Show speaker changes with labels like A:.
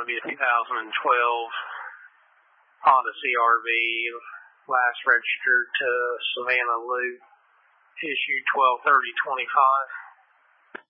A: to be a 2012 Honda CRV, last registered to Savannah Loop, issue 12/30/25.